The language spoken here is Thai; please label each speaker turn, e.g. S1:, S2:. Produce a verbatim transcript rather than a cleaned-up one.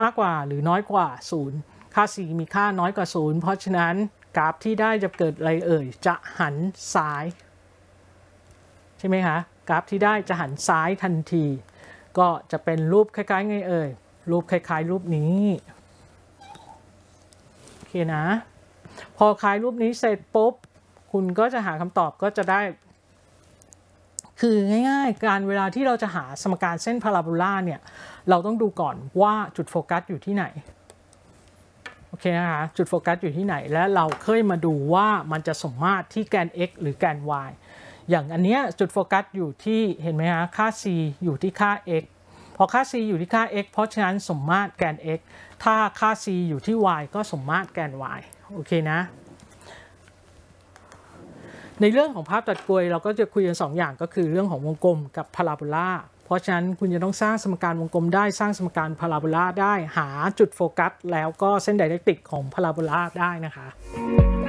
S1: มากกว่าหรือน้อยกว่าศูนย์ค่า c มีค่าน้อยกว่าศูนย์เพราะฉะนั้นกราฟที่ได้จะเกิดอะไรเอ่ยจะหันซ้ายใช่ไหมคะกราฟที่ได้จะหันซ้ายทันทีก็จะเป็นรูปคล้ายๆไงเอ่ยรูปคล้ายๆรูปนี้โอเคนะพอคล้ายรูปนี้เสร็จปุ๊บคุณก็จะหาคำตอบก็จะได้คือง่ายๆการเวลาที่เราจะหาสมการเส้นพาราโบลาเนี่ยเราต้องดูก่อนว่าจุดโฟกัสอยู่ที่ไหนโอเคนะคะจุดโฟกัสอยู่ที่ไหนและเราเคยมาดูว่ามันจะสมมาตรที่แกน x หรือแกน y อย่างอันเนี้ยจุดโฟกัสอยู่ที่เห็นไหมคะค่า c อยู่ที่ค่า x พอค่า c อยู่ที่ค่า x เพราะฉะนั้นสมมาตรแกน x ถ้าค่า c อยู่ที่ y ก็สมมาตรแกน y โอเคนะในเรื่องของภาพตัดกรวยเราก็จะคุยกันสองอย่างก็คือเรื่องของวงกลมกับพาราโบลาเพราะฉะนั้นคุณจะต้องสร้างสมการวงกลมได้สร้างสมการพาราโบลาได้หาจุดโฟกัสแล้วก็เส้นไดเรกติกของพาราโบลาได้นะคะ